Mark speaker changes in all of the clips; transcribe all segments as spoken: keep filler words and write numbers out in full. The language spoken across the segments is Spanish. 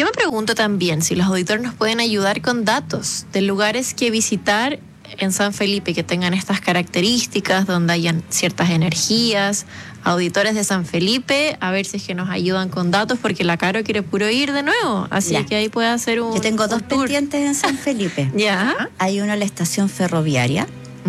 Speaker 1: Yo me pregunto también si los auditores nos pueden ayudar con datos de lugares que visitar en San Felipe que tengan estas características, donde hayan ciertas energías. Auditores de San Felipe, a ver si es que nos ayudan con datos, porque la Caro quiere puro ir de nuevo, así ya. que ahí puede hacer un
Speaker 2: Yo tengo
Speaker 1: un
Speaker 2: dos
Speaker 1: tour.
Speaker 2: pendientes en San Felipe.
Speaker 1: ¿Ya?
Speaker 2: Hay uno en la estación ferroviaria,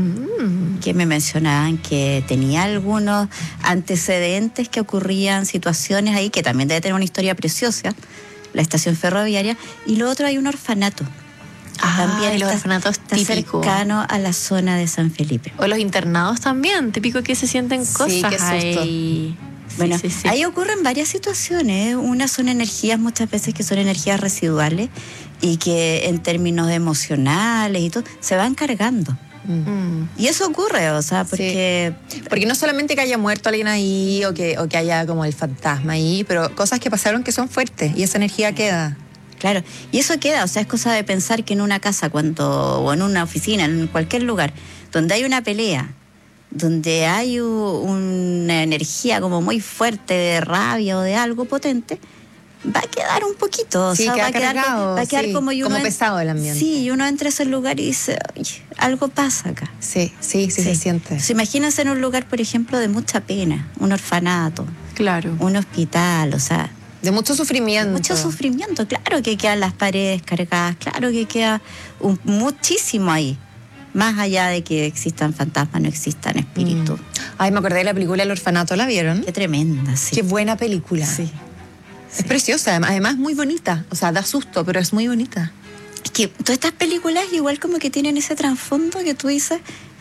Speaker 1: Mm.
Speaker 2: que me mencionaban que tenía algunos antecedentes que ocurrían, situaciones ahí, que también debe tener una historia preciosa, la estación ferroviaria. Y lo otro, hay un orfanato.
Speaker 1: Ah,
Speaker 2: También
Speaker 1: y los
Speaker 2: está,
Speaker 1: orfanatos
Speaker 2: está
Speaker 1: típicos.
Speaker 2: cercano a la zona de San Felipe.
Speaker 1: O los internados también, típico que se sienten
Speaker 2: Sí,
Speaker 1: cosas
Speaker 2: qué susto.
Speaker 1: ahí. Sí,
Speaker 2: Bueno,
Speaker 1: sí, sí.
Speaker 2: ahí ocurren varias situaciones. Unas son energías, muchas veces que son energías residuales y que en términos emocionales y todo, se van cargando.
Speaker 1: Mm.
Speaker 2: Y eso ocurre, o sea, porque...
Speaker 3: Sí. Porque no solamente que haya muerto alguien ahí o que, o que haya como el fantasma ahí, pero cosas que pasaron que son fuertes y esa energía queda.
Speaker 2: Claro, y eso queda, o sea, es cosa de pensar que en una casa cuando, o en una oficina, en cualquier lugar, donde hay una pelea, donde hay u, una energía como muy fuerte de rabia o de algo potente, va a quedar un poquito, o
Speaker 3: Sí,
Speaker 2: sea,
Speaker 3: queda
Speaker 2: va a quedar,
Speaker 3: cargado,
Speaker 2: va a quedar
Speaker 3: sí,
Speaker 2: como, y uno
Speaker 3: como
Speaker 2: en-
Speaker 3: pesado el ambiente.
Speaker 2: Sí, y uno entra a ese lugar y dice, oye, algo pasa acá.
Speaker 3: Sí, sí, sí, se siente.
Speaker 2: Entonces, imagínense en un lugar, por ejemplo, de mucha pena, un orfanato,
Speaker 1: Claro.
Speaker 2: un hospital, o sea,
Speaker 3: De mucho sufrimiento.
Speaker 2: mucho sufrimiento, claro que quedan las paredes cargadas, claro que queda un- muchísimo ahí, más allá de que existan fantasmas, no existan espíritus.
Speaker 3: Mm. Ay, me acordé de la película El Orfanato, ¿la vieron?
Speaker 2: Qué tremenda, sí.
Speaker 3: Qué buena película.
Speaker 2: Sí.
Speaker 3: Es preciosa, además, además muy bonita. O sea, da susto, pero es muy bonita.
Speaker 2: Es que todas estas películas igual como que tienen ese trasfondo que tú dices,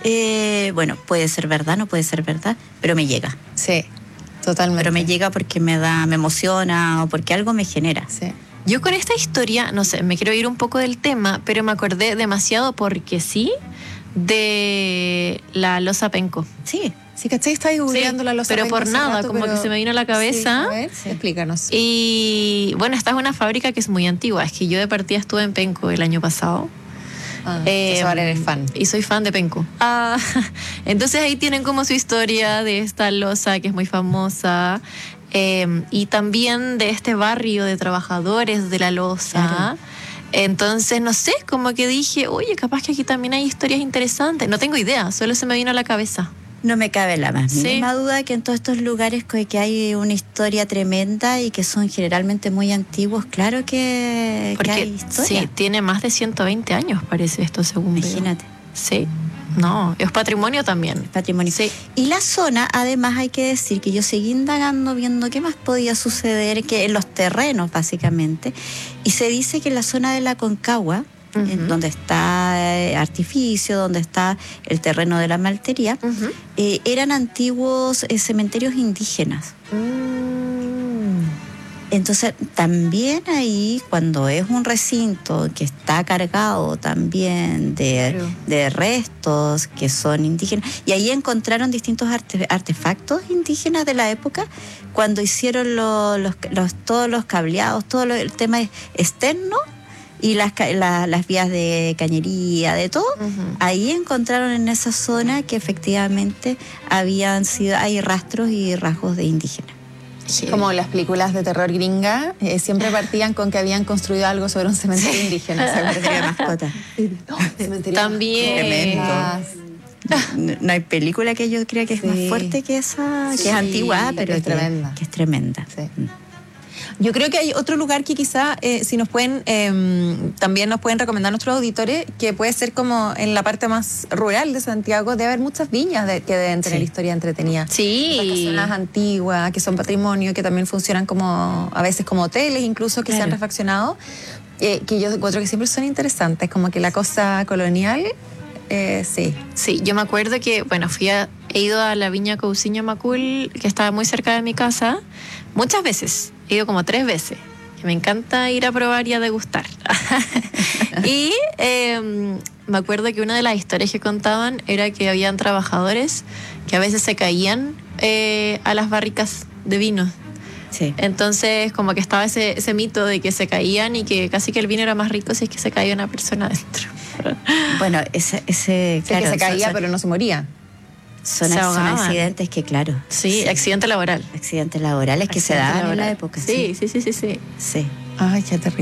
Speaker 2: eh, bueno, puede ser verdad, no puede ser verdad, pero me llega.
Speaker 3: Sí, totalmente.
Speaker 2: Pero me llega porque me da, me emociona o porque algo me genera.
Speaker 3: Sí.
Speaker 1: Yo con esta historia, no sé, me quiero ir un poco del tema, pero me acordé demasiado porque sí de la losa penco.
Speaker 2: Sí.
Speaker 3: Sí, ¿cachai? Estaba googleando
Speaker 1: Sí,
Speaker 3: la losa
Speaker 1: pero
Speaker 3: penco
Speaker 1: por
Speaker 3: hace
Speaker 1: nada,
Speaker 3: rato,
Speaker 1: como
Speaker 3: pero-
Speaker 1: que se me vino a la cabeza.
Speaker 3: Sí, a ver, explícanos.
Speaker 1: Y bueno, esta es una fábrica que es muy antigua. Es que yo de partida estuve en Penco el año pasado.
Speaker 3: Ah,
Speaker 1: Eh,
Speaker 3: entonces ahora eres fan.
Speaker 1: Y soy fan de Penco. Ah, entonces ahí tienen como su historia de esta losa que es muy famosa. Eh, y también de este barrio de trabajadores de la losa.
Speaker 2: Claro.
Speaker 1: Entonces, no sé, como que dije, oye, capaz que aquí también hay historias interesantes. No tengo idea, solo se me vino a la cabeza.
Speaker 2: No me cabe la más
Speaker 1: Sí.
Speaker 2: mínima duda que en todos estos lugares que que hay una historia tremenda y que son generalmente muy antiguos, claro que, que hay
Speaker 1: Porque
Speaker 2: historia.
Speaker 1: sí, tiene más de ciento veinte años, parece esto, según veo.
Speaker 2: Imagínate.
Speaker 1: Sí, no, es patrimonio también.
Speaker 2: Patrimonio.
Speaker 1: Sí.
Speaker 2: Y la zona, además hay que decir que yo seguí indagando, viendo qué más podía suceder, que en los terrenos básicamente, y se dice que en la zona de la Concagua,
Speaker 1: Ujú.
Speaker 2: en donde está eh, Artificio, donde está el terreno de la maltería,
Speaker 1: Ujú.
Speaker 2: eh, eran antiguos eh, cementerios indígenas.
Speaker 1: Mm.
Speaker 2: Entonces, también ahí, cuando es un recinto que está cargado también de,
Speaker 1: Claro.
Speaker 2: de restos que son indígenas, y ahí encontraron distintos arte- artefactos indígenas de la época, cuando hicieron lo- los, los- todos los cableados, todo lo- el tema externo y las, ca- la- las vías de cañería, de todo,
Speaker 1: Ujú.
Speaker 2: ahí encontraron en esa zona que efectivamente habían sido, hay rastros y rasgos de indígenas.
Speaker 3: Como las películas de terror gringa, eh, siempre partían con que habían construido algo sobre un cementerio indígena.
Speaker 2: Cementerio de mascotas.
Speaker 3: No, cementerio
Speaker 1: También.
Speaker 3: de
Speaker 2: Tremendo.
Speaker 3: mascotas.
Speaker 2: No, no hay película que yo crea que es
Speaker 3: Sí.
Speaker 2: más fuerte que esa, que
Speaker 3: Sí,
Speaker 2: es antigua, pero
Speaker 3: que es
Speaker 2: que,
Speaker 3: tremenda.
Speaker 2: que es tremenda.
Speaker 3: Sí. Yo creo que hay otro lugar que quizá, eh, si nos pueden, eh, también nos pueden recomendar nuestros auditores, que puede ser como en la parte más rural de Santiago, debe haber muchas viñas de- que deben tener
Speaker 2: Sí.
Speaker 3: historia entretenida. Estas
Speaker 1: Sí.
Speaker 3: casonas antiguas, que son patrimonio, que también funcionan como, a veces como hoteles, incluso que se han
Speaker 2: Claro.
Speaker 3: refaccionado, eh, que yo encuentro que siempre son interesantes, como que la cosa colonial, eh, sí.
Speaker 1: Sí, yo me acuerdo que, bueno, fui a, he ido a la viña Cousiño Macul, que estaba muy cerca de mi casa, muchas veces. He ido como tres veces. Que me encanta ir a probar y a degustar. Y eh, me acuerdo que una de las historias que contaban era que habían trabajadores que a veces se caían eh, a las barricas de vino.
Speaker 2: Sí.
Speaker 1: Entonces, como que estaba ese, ese mito de que se caían y que casi que el vino era más rico si es que se caía una persona dentro.
Speaker 2: Bueno, ese, ese
Speaker 3: Sé
Speaker 2: claro,
Speaker 3: que se caía,
Speaker 2: son,
Speaker 3: pero no se moría.
Speaker 2: son,
Speaker 1: se
Speaker 2: son
Speaker 1: ahogaban.
Speaker 2: accidentes que, claro,
Speaker 1: Sí, accidente laboral.
Speaker 2: accidentes laborales que se
Speaker 1: Accidente
Speaker 2: daban en la
Speaker 1: laboral.
Speaker 2: época.
Speaker 1: Sí, sí, sí, sí, sí.
Speaker 2: Sí.
Speaker 3: Ay, qué terrible.